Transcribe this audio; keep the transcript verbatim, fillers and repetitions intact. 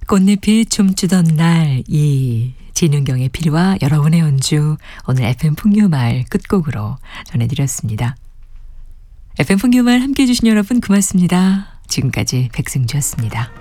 꽃잎이 춤추던 날, 이 진은경의 피리와 여러분의 연주, 오늘 에프엠 풍류말 끝곡으로 전해드렸습니다. 에프엠 풍류말 함께해 주신 여러분 고맙습니다. 지금까지 백승주였습니다.